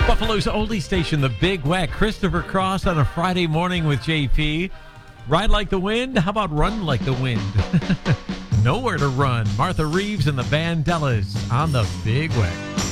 Buffalo's oldie station, the Big Whack. Christopher Cross on a Friday morning with JP. Ride like the wind? How about run like the wind? Nowhere to run. Martha Reeves and the Vandellas on the Big Whack.